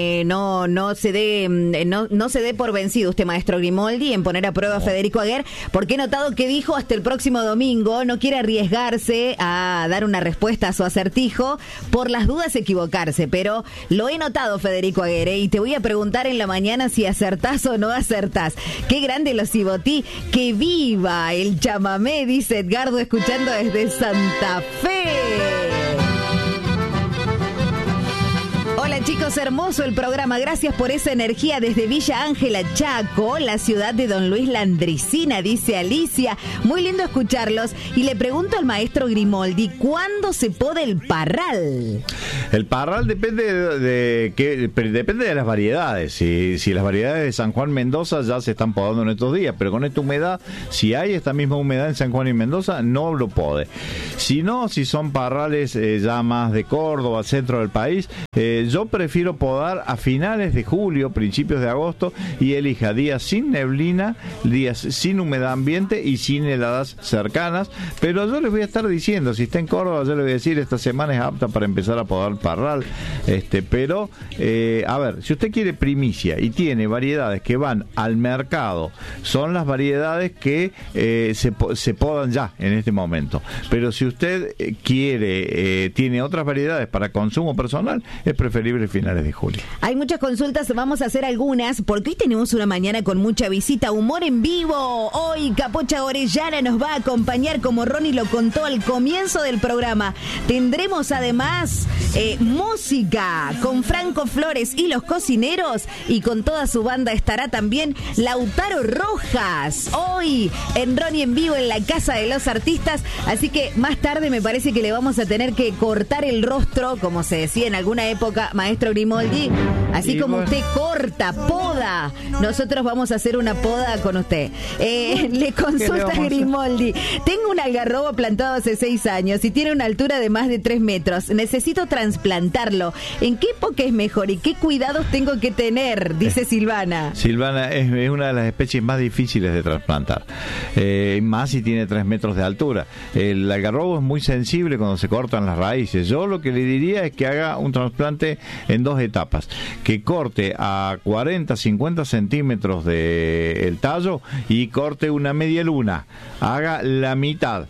No se dé por vencido usted, maestro Grimoldi, en poner a prueba a Federico Aguer, porque he notado que dijo hasta el próximo domingo, no quiere arriesgarse a dar una respuesta a su acertijo por las dudas equivocarse, pero lo he notado, Federico Aguer, y te voy a preguntar en la mañana si acertás o no acertás. Qué grande los Cibotí, que viva el chamamé, dice Edgardo, escuchando desde Santa Fe. Hola chicos, hermoso el programa, gracias por esa energía desde Villa Ángela, Chaco, la ciudad de Don Luis Landricina, dice Alicia. Muy lindo escucharlos y le pregunto al maestro Grimoldi, ¿cuándo se poda el parral? El parral depende de las variedades. Si las variedades de San Juan Mendoza ya se están podando en estos días, pero con esta humedad, si hay esta misma humedad en San Juan y Mendoza, no lo pode. Si no, si son parrales ya más de Córdoba, centro del país, yo prefiero podar a finales de julio, principios de agosto, y elija días sin neblina, días sin humedad ambiente y sin heladas cercanas. Pero yo les voy a estar diciendo, si está en Córdoba, yo les voy a decir, esta semana es apta para empezar a podar parral. Pero, a ver, si usted quiere primicia y tiene variedades que van al mercado, son las variedades que se podan ya en este momento. Pero si usted tiene otras variedades para consumo personal, es preferible finales de julio. Hay muchas consultas, vamos a hacer algunas, porque hoy tenemos una mañana con mucha visita, humor en vivo. Hoy Capocha Orellana nos va a acompañar, como Ronnie lo contó al comienzo del programa. Tendremos además música con Franco Flores y los Cocineros, y con toda su banda estará también Lautaro Rojas, hoy en Ronnie en vivo en la Casa de los Artistas. Así que más tarde me parece que le vamos a tener que cortar el rostro, como se decía en alguna época, maestro Grimoldi, así como usted corta, poda, nosotros vamos a hacer una poda con usted. Le consulta Grimoldi, tengo un algarrobo plantado hace 6 años y tiene una altura de más de 3 metros, necesito trasplantarlo, ¿en qué época es mejor y qué cuidados tengo que tener? Dice Silvana. Silvana, es una de las especies más difíciles de trasplantar, más si tiene 3 metros de altura. El algarrobo es muy sensible cuando se cortan las raíces. Yo lo que le diría es que haga un trasplante en 2 etapas, que corte a 40-50 centímetros del tallo y corte una media luna, haga la mitad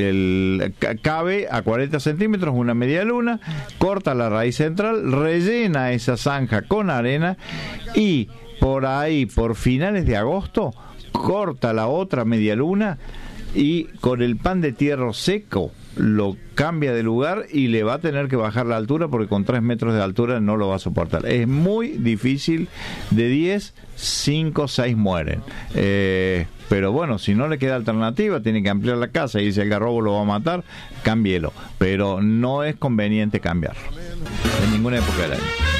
cabe a 40 centímetros una media luna, corta la raíz central, rellena esa zanja con arena y por ahí, por finales de agosto, corta la otra media luna y con el pan de tierra seco lo cambia de lugar y le va a tener que bajar la altura, porque con 3 metros de altura no lo va a soportar. Es muy difícil, de 10, 5, 6 mueren. Pero bueno, si no le queda alternativa, tiene que ampliar la casa y si el algarrobo lo va a matar, cámbielo. Pero no es conveniente cambiarlo en ninguna época del año.